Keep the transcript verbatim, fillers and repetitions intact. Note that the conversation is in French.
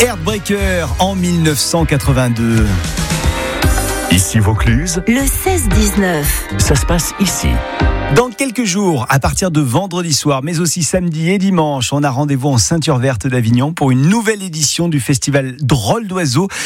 Heartbreaker en dix-neuf cent quatre-vingt-deux. Ici Vaucluse, le seize dix-neuf. Ça se passe ici. Dans quelques jours, à partir de vendredi soir, mais aussi samedi et dimanche, on a rendez-vous en Ceinture Verte d'Avignon pour une nouvelle édition du festival Drôle d'Oiseaux.